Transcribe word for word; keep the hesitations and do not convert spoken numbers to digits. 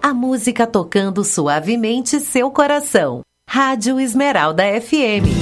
A música tocando suavemente seu coração. Rádio Esmeralda F M.